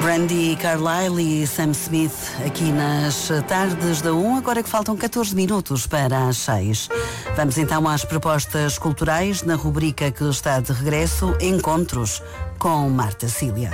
Brandi Carlile e Sam Smith aqui nas tardes da 1, agora que faltam 14 minutos para as 6. Vamos então às propostas culturais na rubrica que está de regresso, Encontros com Marta Cília.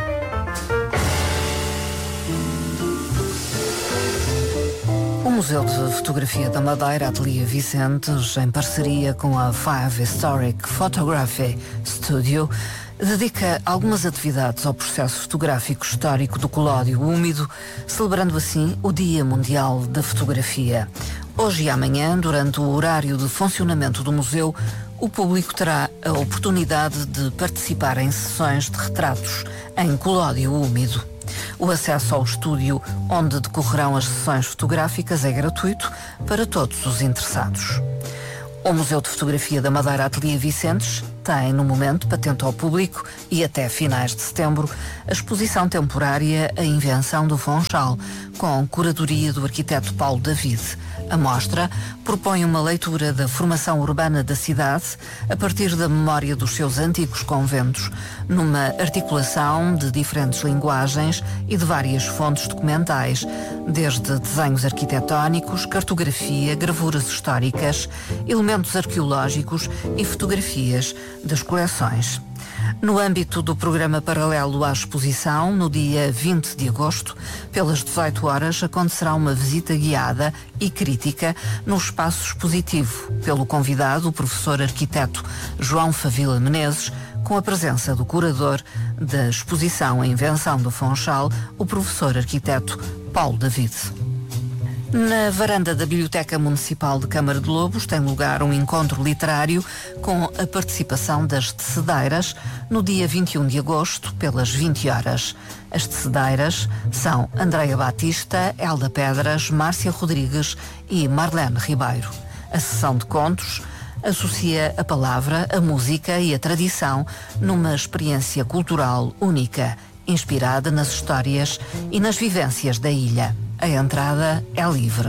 O Museu de Fotografia da Madeira, Ateliê Vicentes, em parceria com a Five Historic Photography Studio, dedica algumas atividades ao processo fotográfico histórico do Colódio Úmido, celebrando assim o Dia Mundial da Fotografia. Hoje e amanhã, durante o horário de funcionamento do museu, o público terá a oportunidade de participar em sessões de retratos em Colódio Úmido. O acesso ao estúdio onde decorrerão as sessões fotográficas é gratuito para todos os interessados. O Museu de Fotografia da Madeira, Ateliê Vicentes, tem, no momento, patente ao público e até finais de setembro, a exposição temporária A Invenção do Funchal, com curadoria do arquiteto Paulo David. A mostra propõe uma leitura da formação urbana da cidade a partir da memória dos seus antigos conventos, numa articulação de diferentes linguagens e de várias fontes documentais, desde desenhos arquitetónicos, cartografia, gravuras históricas, elementos arqueológicos e fotografias das coleções. No âmbito do programa paralelo à exposição, no dia 20 de agosto, pelas 18 horas, acontecerá uma visita guiada e crítica no espaço expositivo, pelo convidado, o professor arquiteto João Favila Menezes, com a presença do curador da exposição A Invenção do Funchal, o professor arquiteto Paulo David. Na varanda da Biblioteca Municipal de Câmara de Lobos tem lugar um encontro literário com a participação das tecedeiras no dia 21 de agosto, pelas 20 horas. As tecedeiras são Andreia Batista, Elda Pedras, Márcia Rodrigues e Marlene Ribeiro. A sessão de contos associa a palavra, a música e a tradição numa experiência cultural única, inspirada nas histórias e nas vivências da ilha. A entrada é livre.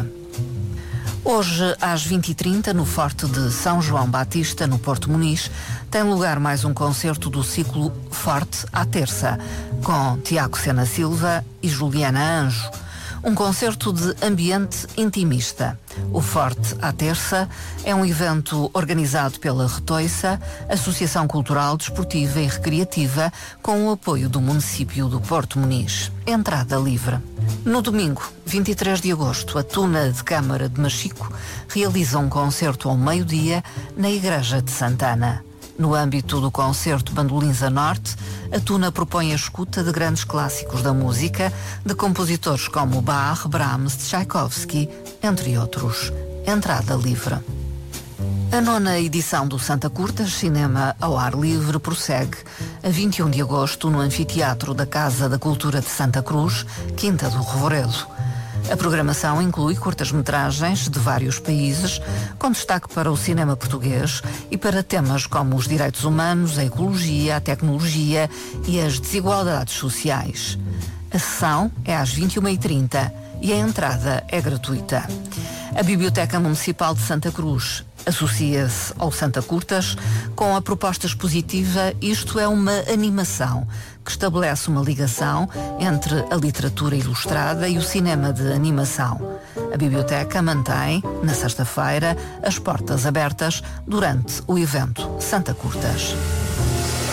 Hoje, às 20h30, no Forte de São João Batista, no Porto Muniz, tem lugar mais um concerto do ciclo Forte à Terça, com Tiago Sena Silva e Juliana Anjo. Um concerto de ambiente intimista. O Forte à Terça é um evento organizado pela Retoiça, Associação Cultural, Desportiva e Recreativa, com o apoio do município do Porto Muniz. Entrada livre. No domingo, 23 de agosto, a Tuna de Câmara de Machico realiza um concerto ao meio-dia na Igreja de Santana. No âmbito do concerto Bandolins a Norte, a Tuna propõe a escuta de grandes clássicos da música, de compositores como Bach, Brahms, Tchaikovsky, entre outros. Entrada livre. A 9ª edição do Santa Curtas, Cinema ao Ar Livre, prossegue a 21 de agosto no Anfiteatro da Casa da Cultura de Santa Cruz, Quinta do Revoredo. A programação inclui curtas-metragens de vários países, com destaque para o cinema português e para temas como os direitos humanos, a ecologia, a tecnologia e as desigualdades sociais. A sessão é às 21h30 e a entrada é gratuita. A Biblioteca Municipal de Santa Cruz associa-se ao Santa Curtas com a proposta expositiva Isto é uma Animação, que estabelece uma ligação entre a literatura ilustrada e o cinema de animação. A biblioteca mantém, na sexta-feira, as portas abertas durante o evento Santa Curtas.